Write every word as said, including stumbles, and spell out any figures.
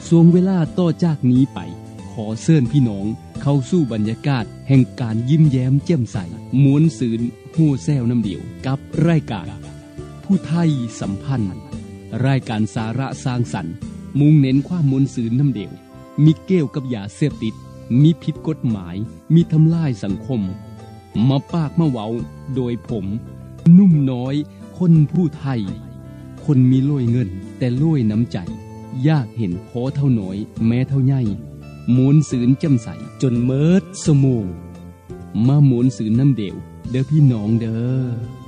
ช่วงเวลาต่อจากนี้ไปขอเชิญพี่น้องเข้าสู่บรรยากาศแห่งการยิ้มแย้มแจ่มใสม้วนซื่นฮู้แซวน้ำเดียวกับรายการผู้ไทยสัมพันธ์รายการสาระสร้างสรรค์มุ่งเน้นความม้วนซื่นน้ำเดียวมีเกี่ยวกับยาเสพติดมีผิดกฎหมายมีทำลายสังคมมาปากมาเว้าโดยผมนุ่มน้อยคนผู้ไทยคนมีโล่ยเงินแต่โล่ยน้ำใจอยากเห็นพอเท่าน้อยแม้เท่าใหญ่ม้วนซื่นแจ่มใสจนเมิดสมองมาม้วนซื่นน้ำเดียวเด้อพี่น้องเด้อ